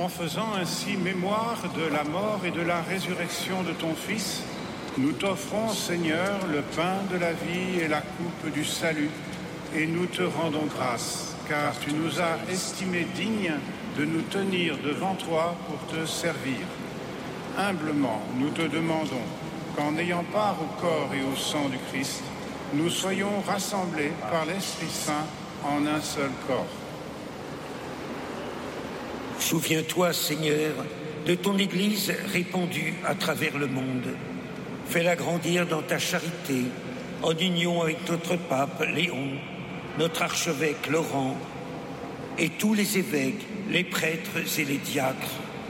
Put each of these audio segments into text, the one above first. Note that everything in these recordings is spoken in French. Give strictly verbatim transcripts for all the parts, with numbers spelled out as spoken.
En faisant ainsi mémoire de la mort et de la résurrection de ton Fils, nous t'offrons, Seigneur, le pain de la vie et la coupe du salut, et nous te rendons grâce, car tu nous as estimés dignes de nous tenir devant toi pour te servir. Humblement, nous te demandons qu'en ayant part au corps et au sang du Christ, nous soyons rassemblés par l'Esprit Saint en un seul corps. Souviens-toi, Seigneur, de ton Église répandue à travers le monde. Fais-la grandir dans ta charité, en union avec notre pape Léon, notre archevêque Laurent, et tous les évêques, les prêtres et les diacres.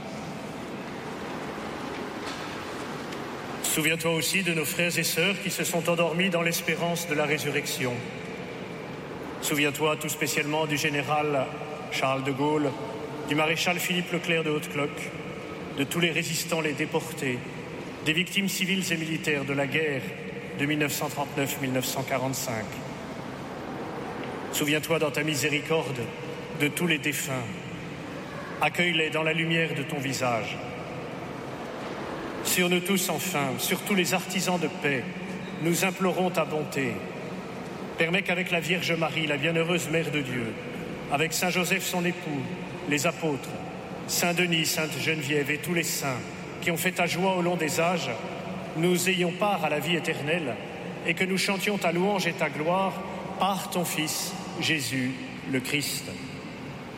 Souviens-toi aussi de nos frères et sœurs qui se sont endormis dans l'espérance de la résurrection. Souviens-toi tout spécialement du général Charles de Gaulle, du maréchal Philippe Leclerc de Haute-Cloque, de tous les résistants, les déportés, des victimes civiles et militaires de la guerre de mille neuf cent trente-neuf à mille neuf cent quarante-cinq. Souviens-toi dans ta miséricorde de tous les défunts. Accueille-les dans la lumière de ton visage. Sur nous tous, enfin, sur tous les artisans de paix, nous implorons ta bonté. Permets qu'avec la Vierge Marie, la bienheureuse Mère de Dieu, avec Saint Joseph son époux, les apôtres, Saint Denis, Sainte Geneviève et tous les saints qui ont fait ta joie au long des âges, nous ayons part à la vie éternelle et que nous chantions ta louange et ta gloire par ton Fils, Jésus, le Christ.